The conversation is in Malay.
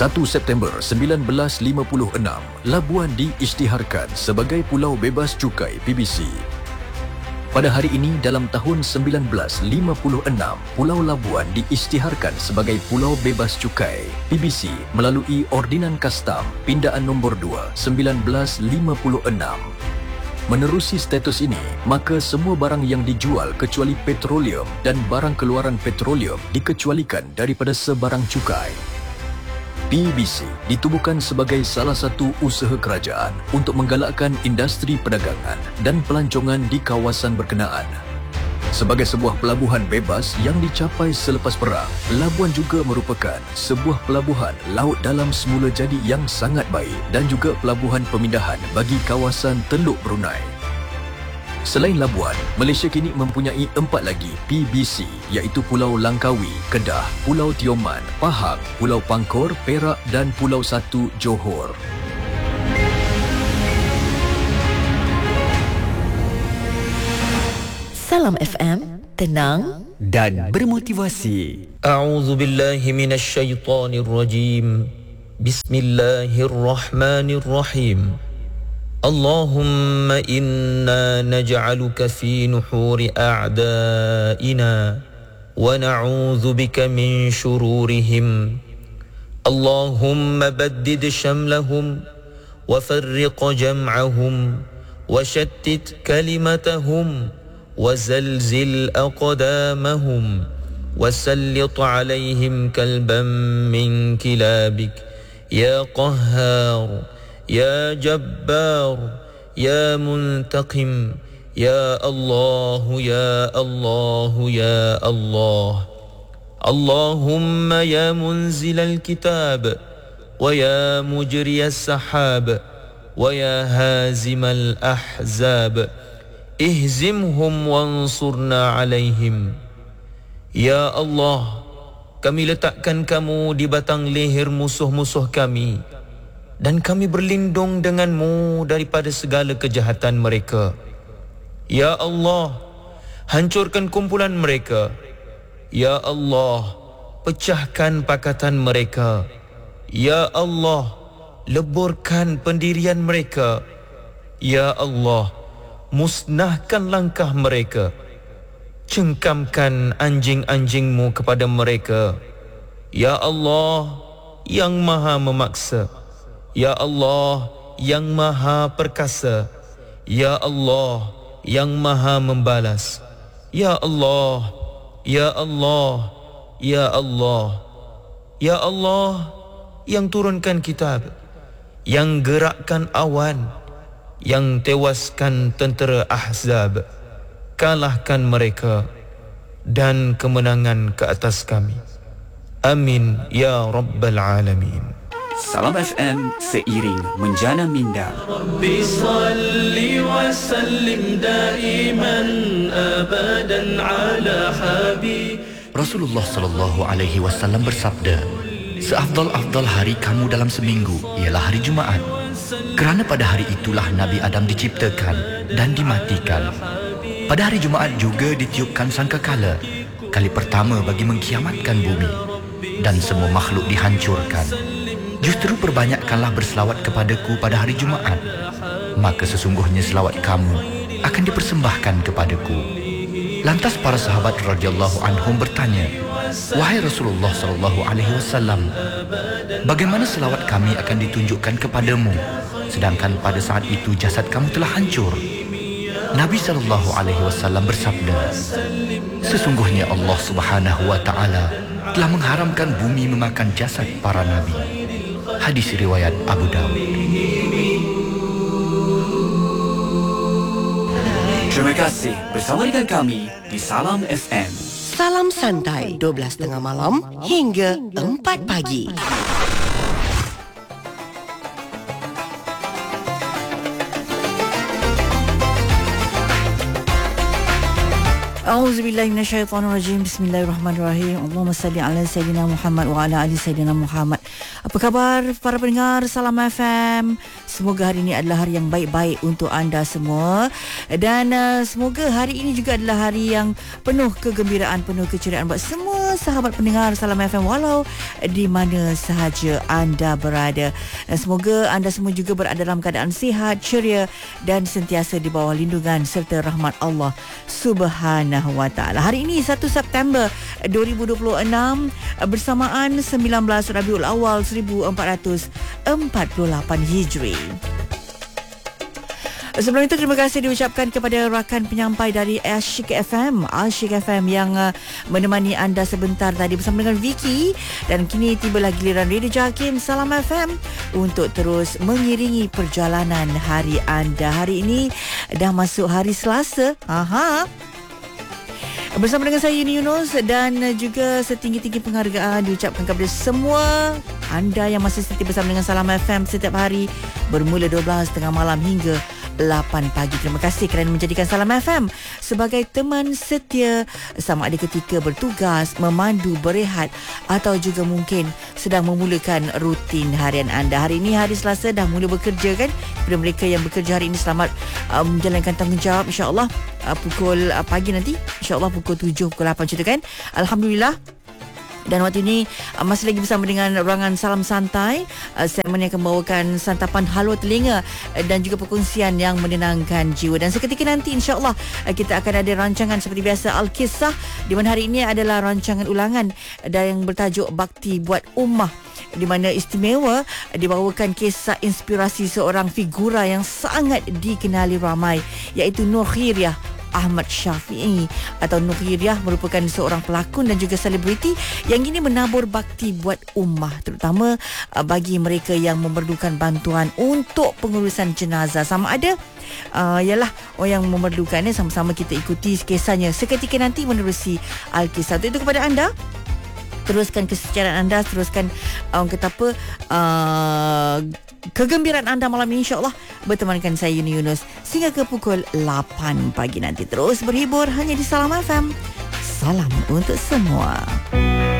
1 September 1956, Labuan diisytiharkan sebagai Pulau Bebas Cukai PBC. Pada hari ini dalam tahun 1956, Pulau Labuan diisytiharkan sebagai Pulau Bebas Cukai PBC melalui Ordinan Kastam Pindaan Nombor 2 1956. Menerusi status ini, maka semua barang yang dijual kecuali petroleum dan barang keluaran petroleum dikecualikan daripada sebarang cukai. PBC ditubuhkan sebagai salah satu usaha kerajaan untuk menggalakkan industri perdagangan dan pelancongan di kawasan berkenaan. Sebagai sebuah pelabuhan bebas yang dicapai selepas perang, Labuan juga merupakan sebuah pelabuhan laut dalam semula jadi yang sangat baik dan juga pelabuhan pemindahan bagi kawasan Teluk Brunei. Selain Labuan, Malaysia kini mempunyai 4 lagi PBC iaitu Pulau Langkawi, Kedah, Pulau Tioman, Pahang, Pulau Pangkor, Perak dan Pulau 1 Johor. Salam FM, tenang dan bermotivasi. A'udzu billahi minasy syaithanir rajim. Bismillahirrahmanirrahim. Allahumma inna naj'aluka fi nuhuri a'da'ina wa na'udzu bika min shururihim. Allahumma baddid shamlahum wa farriq jam'ahum wa shattit kalimatahum wa zalzil aqdamahum wa sallit 'alayhim kalban min kilabik ya qahhar يا جبار يا منتقم يا الله يا الله يا الله اللهم يا منزل الكتاب ويا مجري السحاب ويا هازم الأحزاب اهزمهم وانصرنا عليهم. Ya Allah, kami letakkan kamu di batang leher musuh-musuh kami dan kami berlindung denganmu daripada segala kejahatan mereka. Ya Allah, hancurkan kumpulan mereka. Ya Allah, pecahkan pakatan mereka. Ya Allah, leburkan pendirian mereka. Ya Allah, musnahkan langkah mereka. Cengkamkan anjing-anjingmu kepada mereka. Ya Allah, yang maha memaksa. Ya Allah, yang maha perkasa. Ya Allah, yang maha membalas. Ya Allah, Ya Allah, Ya Allah, Ya Allah, yang turunkan kitab, yang gerakkan awan, yang tewaskan tentera Ahzab. Kalahkan mereka dan kemenangan ke atas kami. Amin ya Rabbal Alamin. Salam FM seiring menjana minda. Rabbi salli wa sallim daiman abadan ala habib. Rasulullah sallallahu alaihi wasallam bersabda, seafdal-afdal hari kamu dalam seminggu ialah hari Jumaat. Kerana pada hari itulah Nabi Adam diciptakan dan dimatikan. Pada hari Jumaat juga ditiupkan sangkakala, kali pertama bagi mengkiamatkan bumi, dan semua makhluk dihancurkan. Justru perbanyakkanlah berselawat kepadaku pada hari Jumaat, maka sesungguhnya selawat kamu akan dipersembahkan kepadaku. Lantas para sahabat radhiyallahu anhum bertanya, wahai Rasulullah sallallahu alaihi wasallam, bagaimana selawat kami akan ditunjukkan kepadamu sedangkan pada saat itu jasad kamu telah hancur? Nabi sallallahu alaihi wasallam bersabda, sesungguhnya Allah Subhanahu wa taala telah mengharamkan bumi memakan jasad para nabi. Hadis riwayat Abu Dawud. Terima kasih bersama dengan kami di Salam FM. Salam santai 12.30 malam hingga 4 pagi. A'udzubillahi minasyaitonirrajim. Bismillahirrahmanirrahim. Allahumma salli ala sayyidina Muhammad wa ala ali sayyidina Muhammad. Apa khabar para pendengar Salam FM? Semoga hari ini adalah hari yang baik-baik untuk anda semua, dan semoga hari ini juga adalah hari yang penuh kegembiraan, penuh keceriaan buat semua semua sahabat pendengar Salam FM walau di mana sahaja anda berada. Dan semoga anda semua juga berada dalam keadaan sihat, ceria dan sentiasa di bawah lindungan serta rahmat Allah Subhanahu Wa Taala. Hari ini 1 September 2026 bersamaan 19 Rabiul Awal 1448 Hijri. Sebelum itu, terima kasih diucapkan kepada rakan penyampai dari Asyik FM yang menemani anda sebentar tadi bersama dengan Vicky, dan kini tibalah giliran Radio Jakim Salam FM untuk terus mengiringi perjalanan hari anda. Hari ini dah masuk hari Selasa. Bersama dengan saya Yuni Yunus, dan juga setinggi-tinggi penghargaan diucapkan kepada semua anda yang masih setia bersama dengan Salam FM setiap hari bermula 12.30 malam hingga 8 pagi. Terima kasih kerana menjadikan Salam FM sebagai teman setia sama ada ketika bertugas, memandu, berehat atau juga mungkin sedang memulakan rutin harian anda. Hari ini hari Selasa, dah mula bekerja kan? Kepada mereka yang bekerja hari ini, selamat menjalankan tanggungjawab, insya-Allah pukul pagi nanti, insya-Allah pukul 7, pukul 8 macam tu kan. Alhamdulillah. Dan waktu ini masih lagi bersama dengan Ruangan Salam Santai, segmen yang akan membawakan santapan halwa telinga dan juga perkongsian yang menenangkan jiwa. Dan seketika nanti insya-Allah kita akan ada rancangan seperti biasa Al-Kisah, di mana hari ini adalah rancangan ulangan dan yang bertajuk Bakti Buat Ummah, di mana istimewa dibawakan kisah inspirasi seorang figura yang sangat dikenali ramai, iaitu Nur Khiriah Ahmad Syafi'i atau Nur Khiriah merupakan seorang pelakon dan juga selebriti yang ini menabur bakti buat ummah, terutama bagi mereka yang memerlukan bantuan untuk pengurusan jenazah. Sama ada ialah orang yang memerlukannya, sama-sama kita ikuti kisahnya seketika nanti menerusi Al-Kisah. Untuk itu kepada anda, teruskan kesejahteraan anda, teruskan kegembiraan anda malam ini, insya-Allah bertemankan saya Yuni Yunus sehingga ke pukul 8 pagi nanti. Terus berhibur hanya di Salam FM. Salam untuk semua.